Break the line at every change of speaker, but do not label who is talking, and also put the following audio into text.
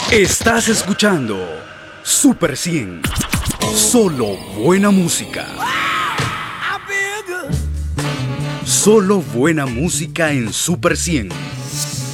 Estás escuchando Super 100. Solo buena música. Solo buena música en Super 100.